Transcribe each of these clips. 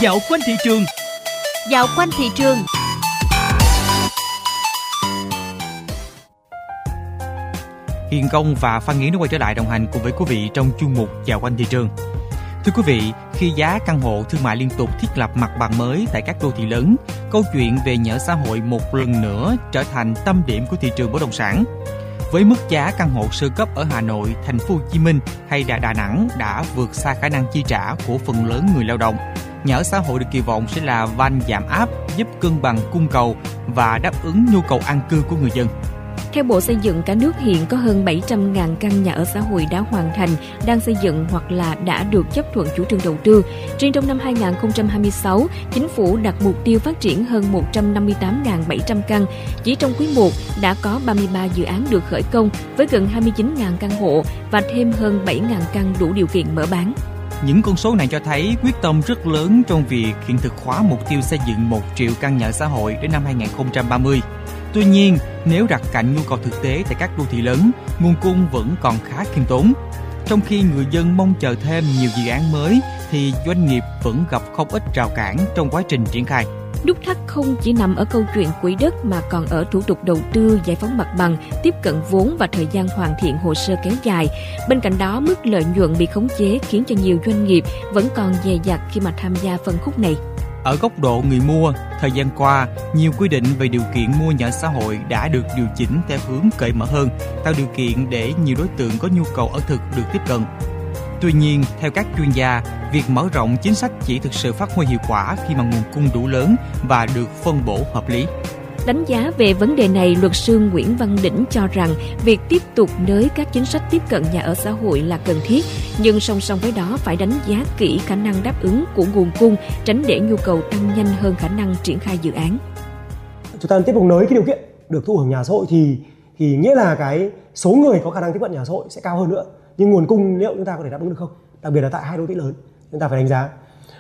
Dạo quanh thị trường. Dạo quanh thị trường. Hiền Công và Phan Nghiến đã quay trở lại đồng hành cùng với quý vị trong chuyên mục Dạo quanh thị trường. Thưa quý vị, khi giá căn hộ thương mại liên tục thiết lập mặt bằng mới tại các đô thị lớn, câu chuyện về nhà ở xã hội một lần nữa trở thành tâm điểm của thị trường bất động sản. Với mức giá căn hộ sơ cấp ở Hà Nội, Thành phố Hồ Chí Minh hay Đà Nẵng đã vượt xa khả năng chi trả của phần lớn người lao động, nhà ở xã hội được kỳ vọng sẽ là van giảm áp, giúp cân bằng cung cầu và đáp ứng nhu cầu an cư của người dân. Theo Bộ Xây dựng, cả nước hiện có hơn 700.000 căn nhà ở xã hội đã hoàn thành, đang xây dựng hoặc là đã được chấp thuận chủ trương đầu tư. Riêng trong năm 2026, Chính phủ đặt mục tiêu phát triển hơn 158.700 căn. Chỉ trong quý 1 đã có 33 dự án được khởi công với gần 29.000 căn hộ và thêm hơn 7.000 căn đủ điều kiện mở bán. Những con số này cho thấy quyết tâm rất lớn trong việc hiện thực hóa mục tiêu xây dựng 1 triệu căn nhà ở xã hội đến năm 2030. Tuy nhiên, nếu đặt cạnh nhu cầu thực tế tại các đô thị lớn, nguồn cung vẫn còn khá khiêm tốn. Trong khi người dân mong chờ thêm nhiều dự án mới, thì doanh nghiệp vẫn gặp không ít rào cản trong quá trình triển khai. Nút thắt không chỉ nằm ở câu chuyện quỹ đất mà còn ở thủ tục đầu tư, giải phóng mặt bằng, tiếp cận vốn và thời gian hoàn thiện hồ sơ kéo dài. Bên cạnh đó, mức lợi nhuận bị khống chế khiến cho nhiều doanh nghiệp vẫn còn dè dặt khi mà tham gia phân khúc này. Ở góc độ người mua, thời gian qua, nhiều quy định về điều kiện mua nhà ở xã hội đã được điều chỉnh theo hướng cởi mở hơn, tạo điều kiện để nhiều đối tượng có nhu cầu ở thực được tiếp cận. Tuy nhiên, theo các chuyên gia, việc mở rộng chính sách chỉ thực sự phát huy hiệu quả khi mà nguồn cung đủ lớn và được phân bổ hợp lý. Đánh giá về vấn đề này, luật sư Nguyễn Văn Đỉnh cho rằng việc tiếp tục nới các chính sách tiếp cận nhà ở xã hội là cần thiết, nhưng song song với đó phải đánh giá kỹ khả năng đáp ứng của nguồn cung, tránh để nhu cầu tăng nhanh hơn khả năng triển khai dự án. Chúng ta tiếp tục nới cái điều kiện được thụ hưởng nhà ở xã hội thì nghĩa là cái số người có khả năng tiếp cận nhà ở xã hội sẽ cao hơn nữa. Nhưng nguồn cung liệu chúng ta có thể đáp ứng được không? Đặc biệt là tại hai đô thị lớn, chúng ta phải đánh giá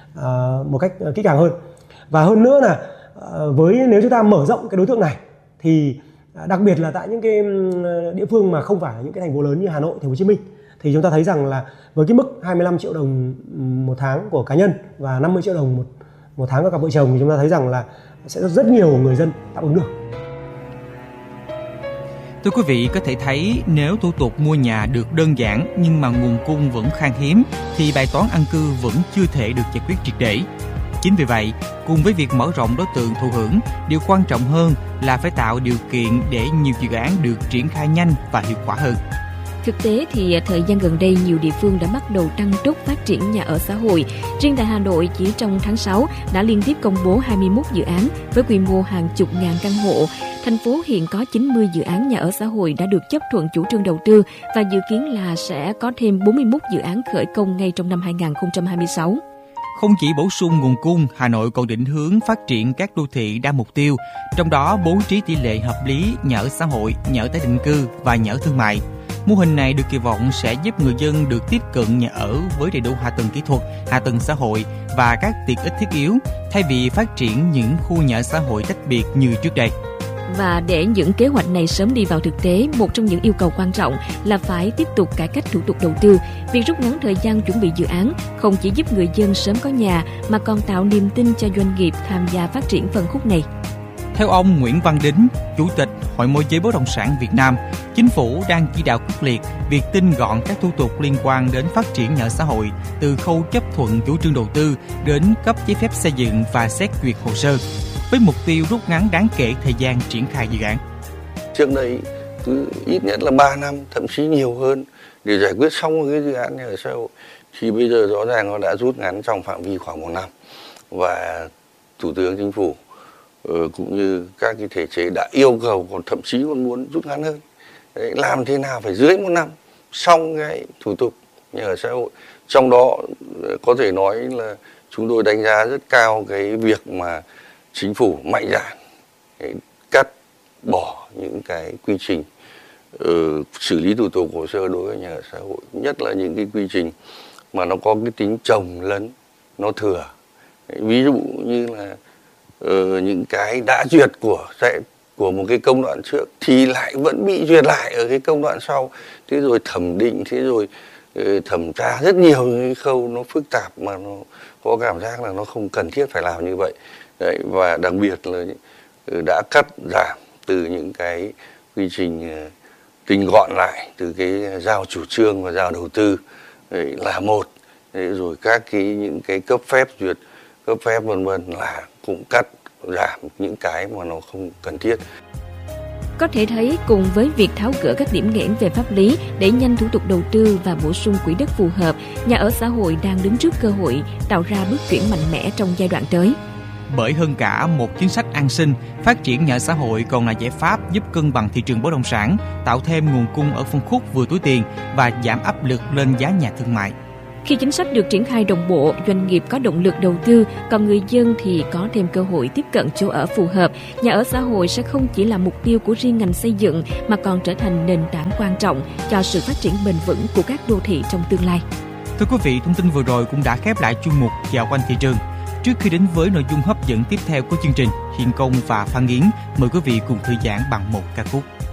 một cách kỹ càng hơn. Và hơn nữa là nếu chúng ta mở rộng cái đối tượng này thì đặc biệt là tại những cái địa phương mà không phải là những cái thành phố lớn như Hà Nội, Thành phố Hồ Chí Minh, thì chúng ta thấy rằng là với cái mức 25 triệu đồng một tháng của cá nhân và 50 triệu đồng một tháng của cặp vợ chồng thì chúng ta thấy rằng là sẽ rất nhiều người dân đáp ứng được. Thưa quý vị, có thể thấy nếu thủ tục mua nhà được đơn giản nhưng mà nguồn cung vẫn khan hiếm thì bài toán an cư vẫn chưa thể được giải quyết triệt để. Chính vì vậy, cùng với việc mở rộng đối tượng thụ hưởng, điều quan trọng hơn là phải tạo điều kiện để nhiều dự án được triển khai nhanh và hiệu quả hơn. Thực tế thì thời gian gần đây nhiều địa phương đã bắt đầu tăng tốc phát triển nhà ở xã hội. Riêng tại Hà Nội chỉ trong tháng 6 đã liên tiếp công bố 21 dự án với quy mô hàng chục ngàn căn hộ. Thành phố hiện có 90 dự án nhà ở xã hội đã được chấp thuận chủ trương đầu tư và dự kiến là sẽ có thêm 41 dự án khởi công ngay trong năm 2026. Không chỉ bổ sung nguồn cung, Hà Nội còn định hướng phát triển các đô thị đa mục tiêu, trong đó bố trí tỷ lệ hợp lý nhà ở xã hội, nhà ở tái định cư và nhà ở thương mại. Mô hình này được kỳ vọng sẽ giúp người dân được tiếp cận nhà ở với đầy đủ hạ tầng kỹ thuật, hạ tầng xã hội và các tiện ích thiết yếu, thay vì phát triển những khu nhà ở xã hội tách biệt như trước đây. Và để những kế hoạch này sớm đi vào thực tế, một trong những yêu cầu quan trọng là phải tiếp tục cải cách thủ tục đầu tư. Việc rút ngắn thời gian chuẩn bị dự án không chỉ giúp người dân sớm có nhà mà còn tạo niềm tin cho doanh nghiệp tham gia phát triển phân khúc này. Theo ông Nguyễn Văn Đỉnh, Chủ tịch Hội môi giới bất động sản Việt Nam, Chính phủ đang chỉ đạo quyết liệt việc tinh gọn các thủ tục liên quan đến phát triển nhà ở xã hội, từ khâu chấp thuận chủ trương đầu tư đến cấp giấy phép xây dựng và xét duyệt hồ sơ, với mục tiêu rút ngắn đáng kể thời gian triển khai dự án. Trước đây cứ ít nhất là 3 năm, thậm chí nhiều hơn để giải quyết xong một cái dự án nhà ở xã hội, thì bây giờ rõ ràng nó đã rút ngắn trong phạm vi khoảng 1 năm. Và Thủ tướng Chính phủ cũng như các cái thể chế đã yêu cầu, còn thậm chí còn muốn rút ngắn hơn. Đấy, làm thế nào phải dưới 1 năm xong cái thủ tục nhà ở xã hội. Trong đó có thể nói là chúng tôi đánh giá rất cao cái việc mà Chính phủ mạnh dạn cắt bỏ những cái quy trình xử lý thủ tục hồ sơ đối với nhà ở xã hội, nhất là những cái quy trình mà nó có cái tính chồng lấn, nó thừa. Ví dụ như là những cái đã duyệt của một cái công đoạn trước thì lại vẫn bị duyệt lại ở cái công đoạn sau, thế rồi thẩm định, thế rồi thẩm tra rất nhiều những cái khâu nó phức tạp mà nó có cảm giác là nó không cần thiết phải làm như vậy. Đấy, và đặc biệt là đã cắt giảm từ những cái quy trình tinh gọn lại, từ cái giao chủ trương và giao đầu tư là một. Rồi các những cái cấp phép duyệt, cấp phép vân vân là cũng cắt giảm những cái mà nó không cần thiết. Có thể thấy cùng với việc tháo gỡ các điểm nghẽn về pháp lý để nhanh thủ tục đầu tư và bổ sung quỹ đất phù hợp, nhà ở xã hội đang đứng trước cơ hội tạo ra bước chuyển mạnh mẽ trong giai đoạn tới. Bởi hơn cả một chính sách an sinh, phát triển nhà ở xã hội còn là giải pháp giúp cân bằng thị trường bất động sản, tạo thêm nguồn cung ở phân khúc vừa túi tiền và giảm áp lực lên giá nhà thương mại. Khi chính sách được triển khai đồng bộ, doanh nghiệp có động lực đầu tư, còn người dân thì có thêm cơ hội tiếp cận chỗ ở phù hợp. Nhà ở xã hội sẽ không chỉ là mục tiêu của riêng ngành xây dựng mà còn trở thành nền tảng quan trọng cho sự phát triển bền vững của các đô thị trong tương lai. Thưa quý vị, thông tin vừa rồi cũng đã khép lại chuyên mục Dạo quanh thị trường. Trước khi đến với nội dung hấp dẫn tiếp theo của chương trình, Hiền Công và Phan Nghiến mời quý vị cùng thư giãn bằng một ca khúc.